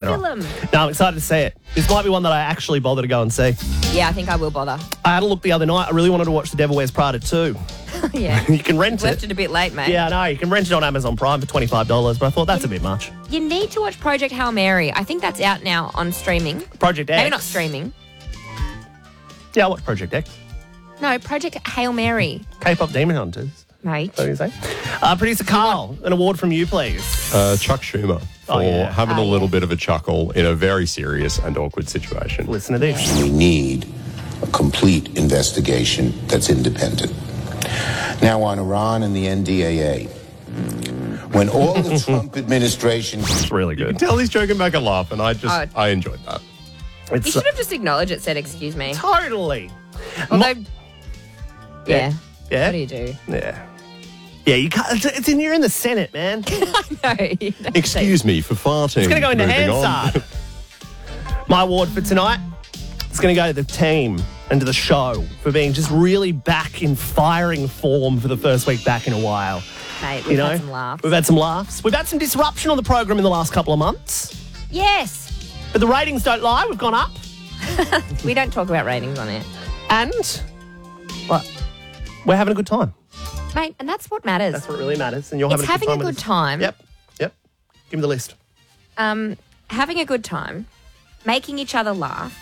curriculum. No, I'm excited to see it. This might be one that I actually bother to go and see. Yeah, I think I will bother. I had a look the other night. I really wanted to watch The Devil Wears Prada too. Yeah. You can rent Left it. it a bit late, mate. Yeah, I know. You can rent it on Amazon Prime for $25, but I thought that's a bit much. You need to watch Project Hail Mary. I think that's out now on streaming. Project X. Maybe not streaming. Yeah, I watched Project X. No, Project Hail Mary, K-pop Demon Hunters. mate. What do you say? Producer Carl, an award from you, please. Chuck Schumer for having a little bit of a chuckle in a very serious and awkward situation. Listen to this. We need a complete investigation that's independent. Now on Iran and the NDAA. When all the Trump administration... It's really You good. can tell he's joking back a laugh, and I enjoyed that. You should have just acknowledged it, said, excuse me. Totally. Although, yeah. Yeah? What do you do? Yeah. Yeah, you can't. You're in the Senate, man. No. you don't Excuse me for farting. It's going to go into Moving on. Hansard. My award for tonight, it's going to go to the team and to the show for being just really back in firing form for the first week back in a while. Mate, we've had some laughs. We've had some laughs. We've had some disruption on the program in the last couple of months. Yes. But the ratings don't lie. We've gone up. We don't talk about ratings on it. And What? we're having a good time. Mate, and that's what matters. That's what really matters. And you're It's having a having good time. with a us. good time. Yep. Give me the list. Having a good time, making each other laugh.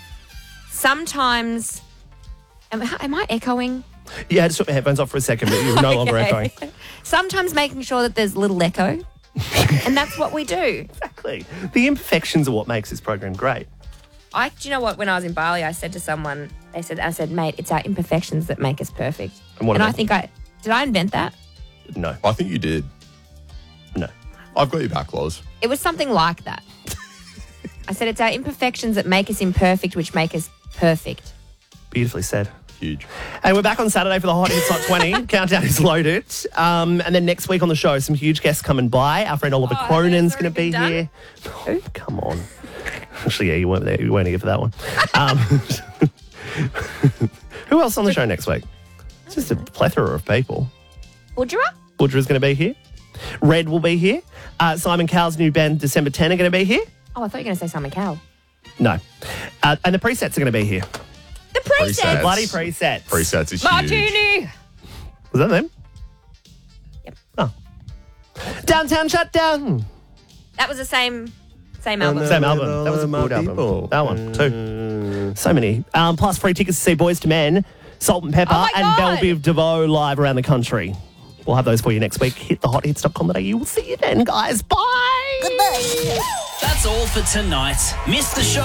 Sometimes, am I echoing? You had to put my headphones off for a second, but you're no longer Okay. echoing. Sometimes making sure that there's little echo. And that's what we do. Exactly. The imperfections are what makes this program great. Do you know what? When I was in Bali, I said to someone, I said, mate, it's our imperfections that make us perfect. And what And are I they? think did I invent that? No. I think you did. No. I've got your back, Loz. It was something like that. I said, it's our imperfections that make us imperfect, which make us perfect. Beautifully said. Huge. And we're back on Saturday for the Hot Hits Top 20. Countdown is loaded. And then next week on the show, some huge guests coming by. Our friend Oliver Cronin's going to be already here. Oh, come on. Actually, yeah, you weren't there. You weren't here for that one. Who else on the show next week? It's just a plethora of people. Budra? Budra's going to be here. Red will be here. Simon Cowell's new band, December 10, are going to be here. Oh, I thought you were going to say Simon Cowell. No. And the presets are going to be here. The preset. Presets. Bloody presets. Presets is huge. Martini. Was that them? Yep. Oh. Downtown Shutdown. That was the same album. Same album. That was a My good album. people. That one, too. So many. Plus free tickets to see Boys to Men, Salt and Pepper, Oh my and God. Belle Biv DeVoe live around the country. We'll have those for you next week. Hit thehothits.com.au. We'll see you then, guys. Bye. That's all for tonight. Miss the show?